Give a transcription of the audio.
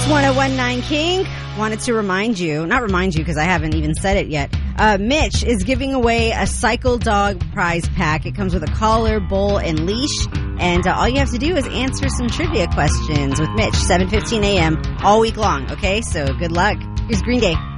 It's 1019 King. Wanted to remind you, not remind you because I haven't even said it yet. Mitch is giving away a Cycle Dog prize pack. It comes with a collar, bowl, and leash. And all you have to do is answer some trivia questions with Mitch, 7:15 a.m. all week long. Okay, so good luck. Here's Green Day.